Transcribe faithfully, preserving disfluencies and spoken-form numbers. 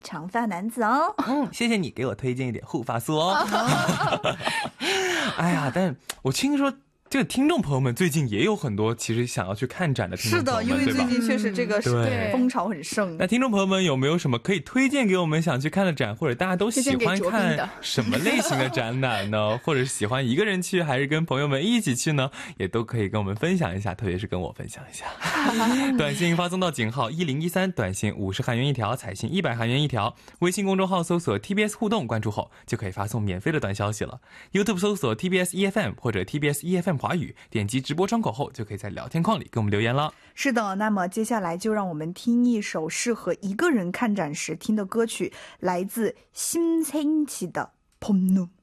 长发男子哦。 嗯，谢谢你给我推荐一点护发素哦。哎呀，但我听说这个听众朋友们最近也有很多其实想要去看展的听众朋友们， 是的，因为最对吧？ 近确实这个是对风潮很盛。 那听众朋友们有没有什么可以推荐给我们想去看的展，或者大家都喜欢看什么类型的展览呢？或者是喜欢一个人去还是跟朋友们一起去呢？也都可以跟我们分享一下，特别是跟我分享一下。短信发送到井号一零一三，短信五十韩元一条，彩信一百韩元一条。微信公众号搜索 T B S 互动，关注后就可以发送免费的短消息了。YouTube 搜索 T B S E F M 或者 T B S E F M 华语，点击直播窗口后就可以在聊天框里给我们留言了。 是的，那么接下来就让我们听一首适合一个人看展时听的歌曲，来自심생치的봄눈。